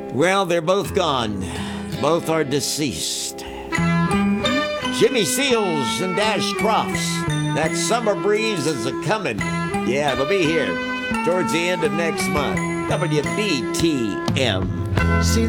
Well, they're both gone. Both are deceased. Jimmy Seals and Dash Crofts. That summer breeze is a-comin'. Yeah, it'll be here towards the end of next month. WBTM. See